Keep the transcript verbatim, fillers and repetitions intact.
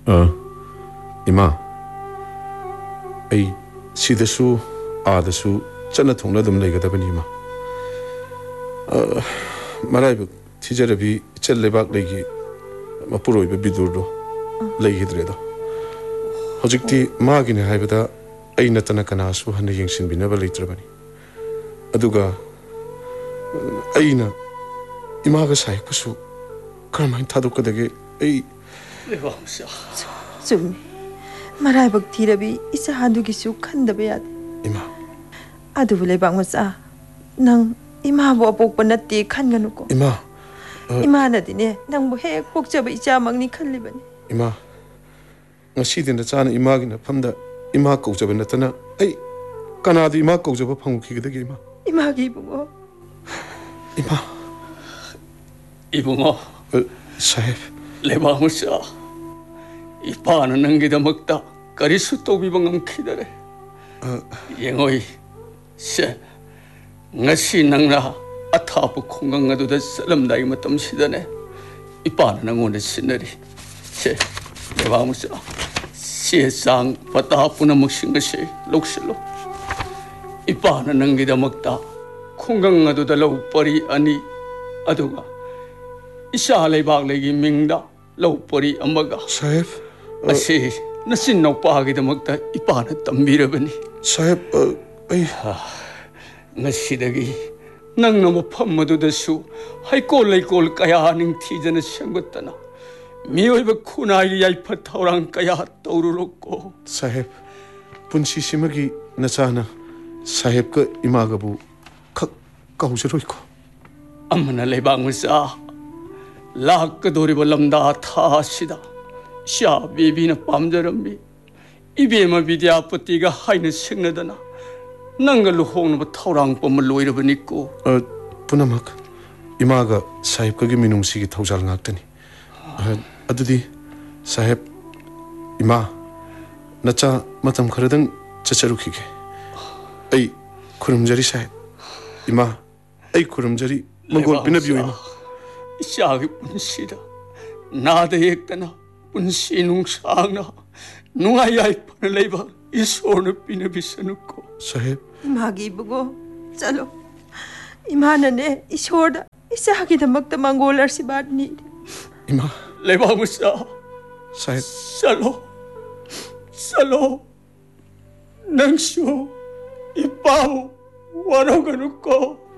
어, 이마, ꯑꯩ ꯁꯤꯗꯁꯨ 아ꯗꯁꯨ ꯆꯠꯅ ꯊꯣꯡꯅ ꯑꯗꯨꯝ ꯂꯩꯒꯗꯕꯅꯤ ꯏꯃꯥ. ꯃꯔꯥꯏꯕꯛ ꯊꯤꯖꯔꯕꯤ ꯏꯆꯜ ꯂꯩꯕꯥꯛ ꯂꯩꯒꯤ ꯃꯄꯨꯔꯣꯏꯕ ꯕꯤꯗꯨꯔꯗꯣ ꯂꯩꯈꯤꯗ꯭ꯔꯦꯗꯣ. ꯍꯧꯖꯤꯛꯇꯤ ꯃꯥꯒꯤꯅꯦ ꯍꯥꯏꯕꯗ ꯑꯩ ꯅꯠꯇꯅ ꯀꯅꯥꯁꯨ ꯍꯟꯅ ꯌꯦꯡꯁꯤꯟꯕꯤꯅꯕ ꯂꯩꯇ꯭ꯔꯕꯅꯤ. ꯑꯗꯨꯒ ꯑꯩꯅ 이마가 사익부수 그러면 타도끄되게 에이 내가 무슨 좀 말아박 디라비 이사 한두기수 칸다베야 이마 아두부 레방무사 낭 이마보 복번나띠 칸가누고 이마 이마나디네 낭뭐 핵 복잡이 이자막니 칸리바니 이마 ngasidinda chana imagina phamda ima kaujaba natana ai kanadu ima kaujaba phangukigidagi ima imagi bungo ima 이붕어 사입 레바무샤 이빠는 능기다먹다 까리수 또비방금 기다래 영어이 세 ngasi nangna athapu khongangadu salamdai matam sidane ipana nangonde sinari se lebamusa siesang patapuna muksingase lokselo ipana nangida makta khongangadu da lopari ani aduga isa leibak legi mingda lopari amaga saib asi nasin nopagi da makta ipana tambirabani saib ai ngasi nangna mafam madudasu haikol leikol kaya ningthijana sangutana miyoiba khunai yaifa thaurang kaya taurulokko sahib punsi simagi nachana sahib ka imagabu khak kausroiko amana leibang musa lak doriba lamda tha sida sha bebina pamjarambi ibema vidyapatiga haina singnadana nangga luhongnaba thaurang pama loirabanikko punamak imaga sahib ka gi minungsigi thaujal ngaktani adudi sahib ima nacha matam kharadang chacharukhige ai khurumjari sahib ima ai khurumjari magol pinabiyo ima shagi punsida nada yektana punsi nungsangna nungayai pana leiba isorna pinabisanukko sahib imagi bugo chalo imana ne isorda isagi damakta mangol arsibadni ima leiba musa sahib chalo chalo nangsu ipau waraganukko